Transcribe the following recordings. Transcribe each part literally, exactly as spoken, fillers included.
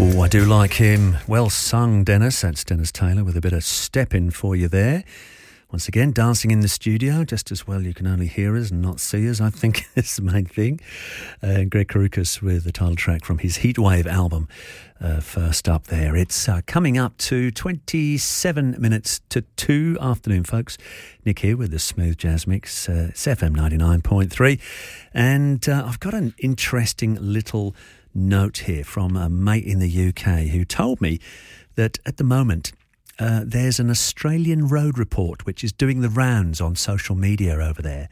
Oh, I do like him. Well sung, Dennis. That's Dennis Taylor with a bit of step in for you there. Once again, dancing in the studio, just as well you can only hear us and not see us, I think is the main thing. Uh, Greg Karukas with the title track from his Heatwave album, uh, first up there. It's uh, coming up to twenty-seven minutes to two afternoon, folks. Nick here with the Smooth Jazz Mix. Uh, it's F M ninety-nine point three. And uh, I've got an interesting little note here from a mate in the U K who told me that at the moment uh, there's an Australian road report which is doing the rounds on social media over there,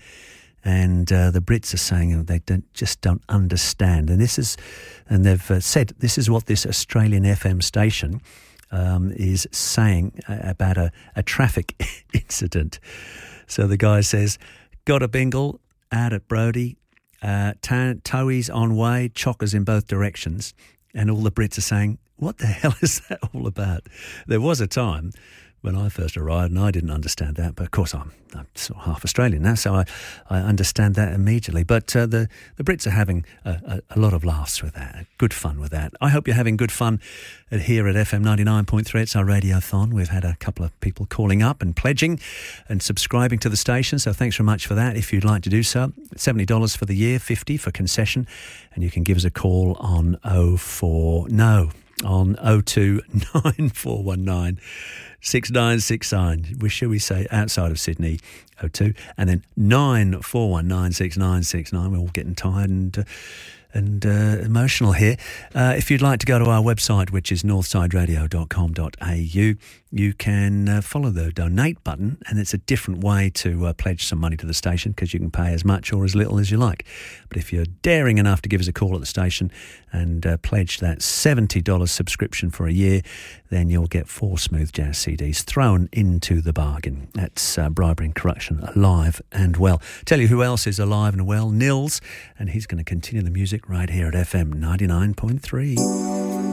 and uh, the Brits are saying they don't just don't understand, and this is and they've uh, said this is what this Australian F M station um, is saying about a, a traffic incident. So the guy says, got a bingle out at Brodie. Uh, towies on way, chockers in both directions, and all the Brits are saying, what the hell is that all about? There was a time when I first arrived and I didn't understand that, but of course I'm, I'm sort of half Australian now, so I, I understand that immediately. But uh, the, the Brits are having a, a, a lot of laughs with that, good fun with that. I hope you're having good fun at, here at F M ninety-nine point three. It's our radiothon. We've had a couple of people calling up and pledging and subscribing to the station, so thanks very much for that. If you'd like to do so, seventy dollars for the year, fifty dollars for concession, and you can give us a call on oh four no on oh two nine four one nine six nine six nine. Should we say outside of Sydney, oh two, and then nine four one nine six nine six nine. We're all getting tired and uh, and uh, emotional here. Uh, if you'd like to go to our website, which is northside radio dot com dot a u, you can uh, follow the donate button, and it's a different way to uh, pledge some money to the station, because you can pay as much or as little as you like. But if you're daring enough to give us a call at the station and uh, pledge that seventy dollars subscription for a year, then you'll get four Smooth Jazz C Ds thrown into the bargain. That's uh, Bribery and Corruption, alive and well. Tell you who else is alive and well, Nils, and he's going to continue the music right here at F M ninety-nine point three.